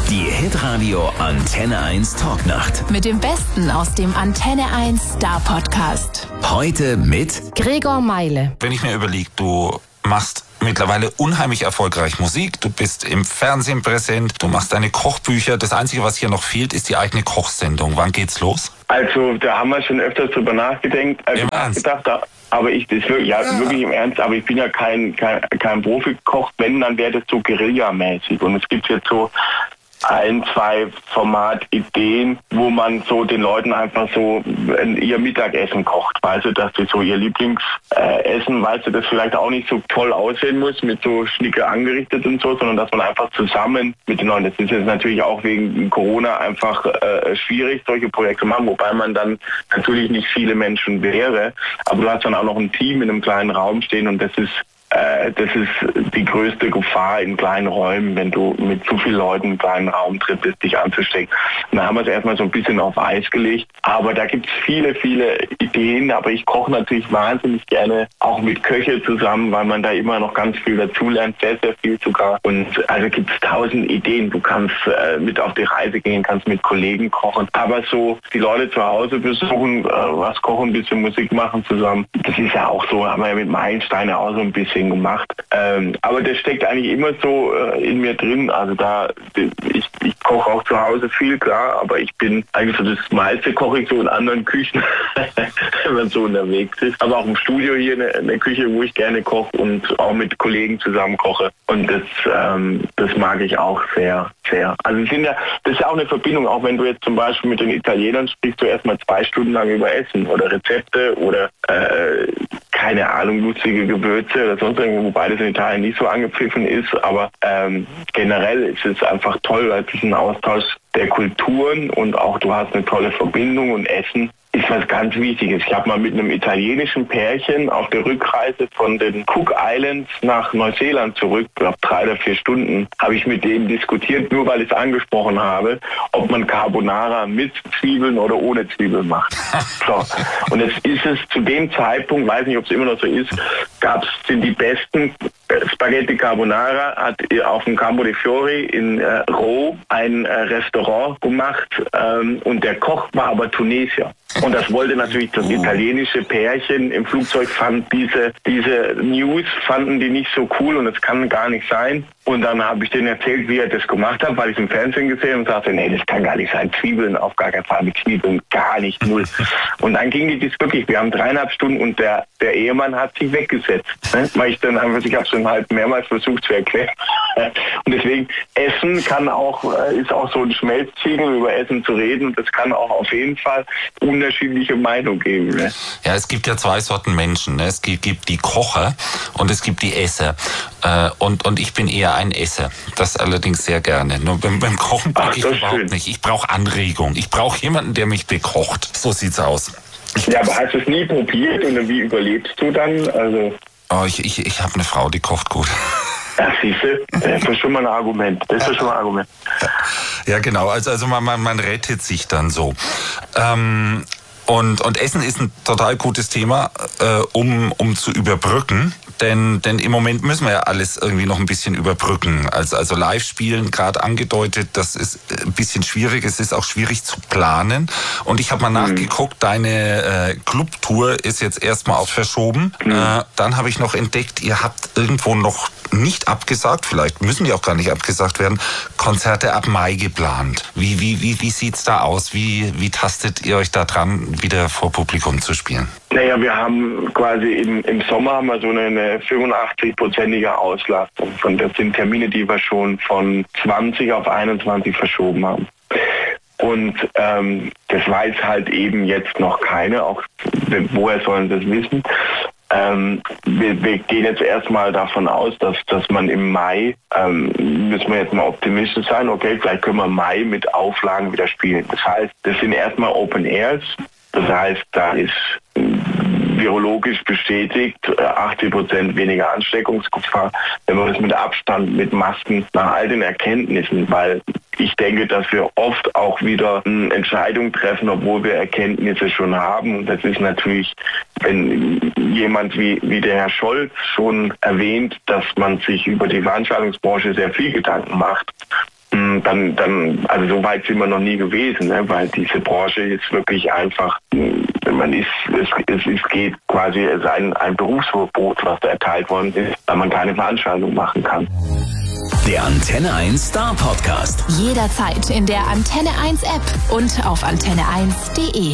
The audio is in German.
Die Hitradio Antenne 1 Talknacht. Mit dem Besten aus dem Antenne 1 Star Podcast. Heute mit Gregor Meile. Wenn ich mir überlege, du machst mittlerweile unheimlich erfolgreich Musik, du bist im Fernsehen präsent, du machst deine Kochbücher. Das Einzige, was hier noch fehlt, ist die eigene Kochsendung. Wann geht's los? Also, da haben wir schon öfters drüber nachgedacht. Aber wirklich im Ernst, aber ich bin ja kein Profikoch. Wenn, dann wäre das so guerillamäßig. Und es gibt jetzt so 1, 2 Formatideen, wo man so den Leuten einfach so ihr Mittagessen kocht. Weißt du, dass sie so ihr Lieblingsessen, weißt du, das vielleicht auch nicht so toll aussehen muss, mit so Schnicke angerichtet und so, sondern dass man einfach zusammen mit den Leuten, das ist jetzt natürlich auch wegen Corona einfach schwierig, solche Projekte zu machen, wobei man dann natürlich nicht viele Menschen wäre, aber du hast dann auch noch ein Team in einem kleinen Raum stehen und das ist die größte Gefahr in kleinen Räumen, wenn du mit zu vielen Leuten im kleinen Raum drin bist, dich anzustecken. Und da haben wir es erstmal so ein bisschen auf Eis gelegt. Aber da gibt es viele Ideen. Aber ich koche natürlich wahnsinnig gerne auch mit Köche zusammen, weil man da immer noch ganz viel dazulernt, sehr, sehr viel sogar. Und also gibt es 1000 Ideen. Du kannst mit auf die Reise gehen, kannst mit Kollegen kochen. Aber so die Leute zu Hause besuchen, was kochen, ein bisschen Musik machen zusammen. Das ist ja auch so, haben wir ja mit Meilenstein auch so ein bisschen gemacht. Aber das steckt eigentlich immer so in mir drin. Also ich koche auch zu Hause viel, klar, aber ich bin eigentlich so das meiste koche ich so in anderen Küchen, wenn man so unterwegs ist. Aber auch im Studio hier eine Küche, wo ich gerne koche und auch mit Kollegen zusammen koche. Und das mag ich auch sehr, sehr. Also das ist ja auch eine Verbindung, auch wenn du jetzt zum Beispiel mit den Italienern sprichst, du erstmal 2 Stunden lang über Essen oder Rezepte oder keine Ahnung, lustige Gewürze oder sonst irgendwo, wobei das in Italien nicht so angepfiffen ist, aber generell ist es einfach toll, weil es ist ein Austausch der Kulturen und auch du hast eine tolle Verbindung und Essen ist was ganz Wichtiges. Ich habe mal mit einem italienischen Pärchen auf der Rückreise von den Cook Islands nach Neuseeland zurück, ich glaube 3 oder 4 Stunden, habe ich mit denen diskutiert, nur weil ich es angesprochen habe, ob man Carbonara mit Zwiebeln oder ohne Zwiebeln macht. So. Und jetzt ist es zu dem Zeitpunkt, weiß nicht, ob es immer noch so ist, sind die besten Spaghetti Carbonara, hat auf dem Campo dei Fiori in Rom ein Restaurant gemacht und der Koch war aber Tunesier. Und das wollte natürlich das italienische Pärchen im Flugzeug, fand diese News fanden die nicht so cool und das kann gar nicht sein. Und dann habe ich denen erzählt, wie er das gemacht hat, weil ich es im Fernsehen gesehen und sagte, nee, das kann gar nicht sein. Zwiebeln, auf gar keinen Fall mit Zwiebeln, gar nicht, null. Und dann ging das wirklich, wir haben 3,5 Stunden und der Ehemann hat sich weggesetzt. Ne? Weil ich habe schon halt mehrmals versucht zu erklären. Und deswegen, Essen ist auch so ein Schmelztiegel, über Essen zu reden. Und das kann auch auf jeden Fall unterschiedliche Meinungen geben. Ne? Ja, es gibt ja 2 Sorten Menschen. Ne? Es gibt die Kocher und es gibt die Esser. Und ich bin eher ein Esser. Das allerdings sehr gerne. Nur beim Kochen brauche ich überhaupt nicht. Ich brauche Anregung. Ich brauche jemanden, der mich bekocht. So sieht's aus. Ja, aber hast du es nie probiert und wie überlebst du dann? Also ich habe eine Frau, die kocht gut. Ja, siehste, das ist schon mal ein Argument. Ja, genau. Also man rettet sich dann so. Und Essen ist ein total gutes Thema, um zu überbrücken. Denn im Moment müssen wir ja alles irgendwie noch ein bisschen überbrücken. Also Live-Spielen, gerade angedeutet, das ist ein bisschen schwierig. Es ist auch schwierig zu planen. Und ich habe mal nachgeguckt, deine Clubtour ist jetzt erstmal auch verschoben. Dann habe ich noch entdeckt, ihr habt irgendwo noch nicht abgesagt, vielleicht müssen die auch gar nicht abgesagt werden, Konzerte ab Mai geplant. Wie sieht's da aus? Wie tastet ihr euch da dran, wieder vor Publikum zu spielen? Naja, wir haben quasi im Sommer haben wir so eine 85-prozentige Auslastung. Das sind Termine, die wir schon von 20 auf 21 verschoben haben. Und das weiß halt eben jetzt noch keiner, auch woher sollen sie das wissen. Wir gehen jetzt erstmal davon aus, dass man im Mai, müssen wir jetzt mal optimistisch sein, okay, vielleicht können wir im Mai mit Auflagen wieder spielen. Das heißt, das sind erstmal Open Airs, das heißt, da ist virologisch bestätigt 80% weniger Ansteckungsgefahr, wenn man das mit Abstand, mit Masken, nach all den Erkenntnissen, weil ich denke, dass wir oft auch wieder Entscheidungen treffen, obwohl wir Erkenntnisse schon haben. Und das ist natürlich, wenn jemand wie der Herr Scholz schon erwähnt, dass man sich über die Veranstaltungsbranche sehr viel Gedanken macht, dann, also so weit sind wir noch nie gewesen, ne? Weil diese Branche ist wirklich einfach, es geht quasi, es ist ein Berufsverbot, was da erteilt worden ist, weil man keine Veranstaltung machen kann. Der Antenne 1 Star Podcast. Jederzeit in der Antenne 1 App und auf antenne1.de.